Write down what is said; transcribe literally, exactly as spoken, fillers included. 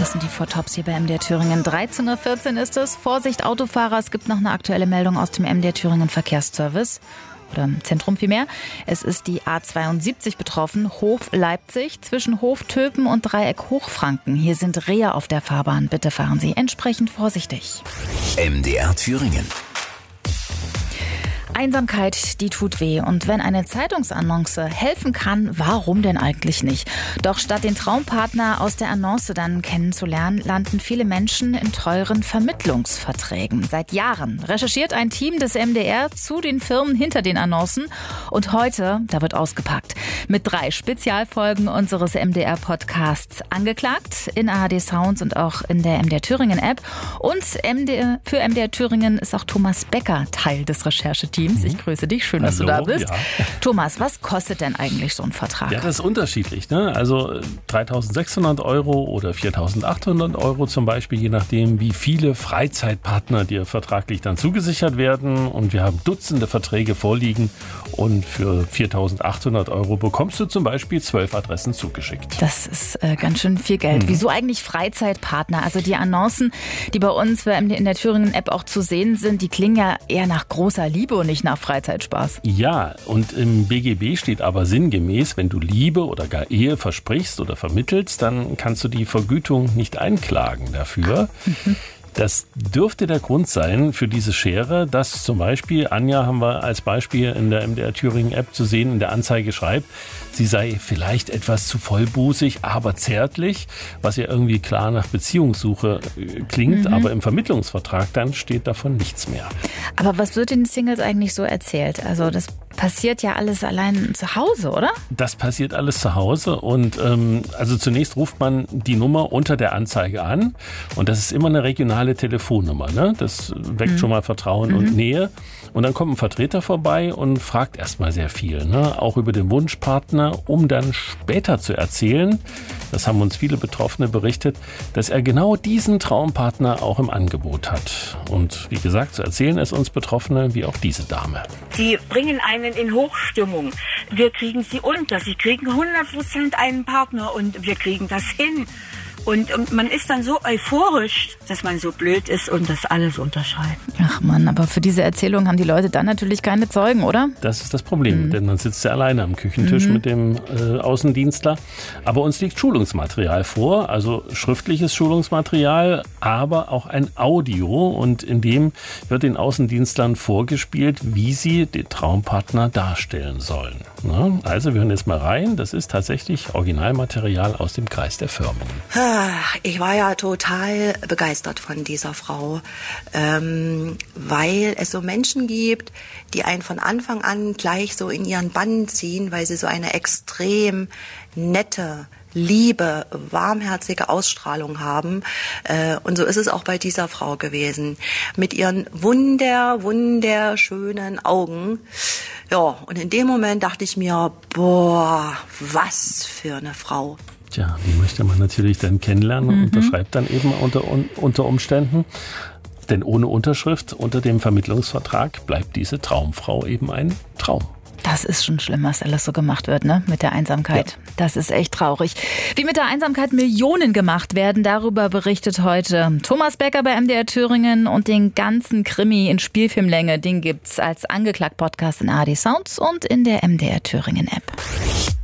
Das sind die Four Tops hier bei M D R Thüringen. dreizehn Uhr vierzehn ist es. Vorsicht Autofahrer, es gibt noch eine aktuelle Meldung aus dem M D R Thüringen Verkehrsservice. Oder im Zentrum vielmehr. Es ist die A zweiundsiebzig betroffen, Hof Leipzig, zwischen Hof Töpen und Dreieck Hochfranken. Hier sind Rehe auf der Fahrbahn. Bitte fahren Sie entsprechend vorsichtig. M D R Thüringen. Einsamkeit, die tut weh. Und wenn eine Zeitungsannonce helfen kann, warum denn eigentlich nicht? Doch statt den Traumpartner aus der Annonce dann kennenzulernen, landen viele Menschen in teuren Vermittlungsverträgen. Seit Jahren recherchiert ein Team des M D R zu den Firmen hinter den Annoncen. Und heute, da wird ausgepackt. Mit drei Spezialfolgen unseres M D R-Podcasts Angeklagt in A R D Sounds und auch in der M D R Thüringen-App. Und M D R, für M D R Thüringen ist auch Thomas Becker Teil des Rechercheteams. Ich grüße dich, schön, dass Hallo, du da bist. Ja. Thomas, was kostet denn eigentlich so ein Vertrag? Ja, das ist unterschiedlich. Ne? Also dreitausendsechshundert Euro oder viertausendachthundert Euro zum Beispiel, je nachdem, wie viele Freizeitpartner dir vertraglich dann zugesichert werden. Und wir haben Dutzende Verträge vorliegen. Und für viertausendachthundert Euro bekommst du zum Beispiel zwölf Adressen zugeschickt. Das ist äh, ganz schön viel Geld. Hm. Wieso eigentlich Freizeitpartner? Also die Annoncen, die bei uns in der Thüringen-App auch zu sehen sind, die klingen ja eher nach großer Liebe und nicht nach Freizeitspaß. Ja, und im B G B steht aber sinngemäß, wenn du Liebe oder gar Ehe versprichst oder vermittelst, dann kannst du die Vergütung nicht einklagen dafür. Mhm. Das dürfte der Grund sein für diese Schere, dass zum Beispiel, Anja haben wir als Beispiel in der M D R Thüringen-App zu sehen, in der Anzeige schreibt, sie sei vielleicht etwas zu vollbusig, aber zärtlich, was ja irgendwie klar nach Beziehungssuche klingt, mhm. aber im Vermittlungsvertrag dann steht davon nichts mehr. Aber was wird den Singles eigentlich so erzählt? Also das passiert ja alles allein zu Hause, oder? Das passiert alles zu Hause und ähm, also zunächst ruft man die Nummer unter der Anzeige an und das ist immer eine regionale Telefonnummer. Ne? Das weckt mhm. schon mal Vertrauen mhm. und Nähe. Und dann kommt ein Vertreter vorbei und fragt erstmal sehr viel, ne? Auch über den Wunschpartner, um dann später zu erzählen, das haben uns viele Betroffene berichtet, dass er genau diesen Traumpartner auch im Angebot hat. Und wie gesagt, zu erzählen es uns Betroffene wie auch diese Dame. Die bringen einen in Hochstimmung. Wir kriegen sie unter. Sie kriegen hundert Prozent einen Partner und wir kriegen das hin. Und, und man ist dann so euphorisch, dass man so blöd ist und das alles unterschreibt. Ach Mann, aber für diese Erzählung haben die Leute dann natürlich keine Zeugen, oder? Das ist das Problem, mhm. denn man sitzt ja alleine am Küchentisch mhm. mit dem äh, Außendienstler. Aber uns liegt Schulungsmaterial vor, also schriftliches Schulungsmaterial, aber auch ein Audio. Und in dem wird den Außendienstlern vorgespielt, wie sie den Traumpartner darstellen sollen. Na, also wir hören jetzt mal rein. Das ist tatsächlich Originalmaterial aus dem Kreis der Firmen. Ich war ja total begeistert von dieser Frau, ähm, weil es so Menschen gibt, die einen von Anfang an gleich so in ihren Bann ziehen, weil sie so eine extrem nette, liebe, warmherzige Ausstrahlung haben. Äh, und so ist es auch bei dieser Frau gewesen. Mit ihren wunder, wunderschönen Augen. Ja, und in dem Moment dachte ich mir, boah, was für eine Frau. Tja, die möchte man natürlich dann kennenlernen und mhm. unterschreibt dann eben unter, unter Umständen. Denn ohne Unterschrift unter dem Vermittlungsvertrag bleibt diese Traumfrau eben ein Traum. Das ist schon schlimm, was alles so gemacht wird, ne? Mit der Einsamkeit. Ja. Das ist echt traurig. Wie mit der Einsamkeit Millionen gemacht werden, darüber berichtet heute Thomas Becker bei M D R Thüringen und den ganzen Krimi in Spielfilmlänge, den gibt's als Angeklagt-Podcast in A R D Sounds und in der M D R Thüringen App.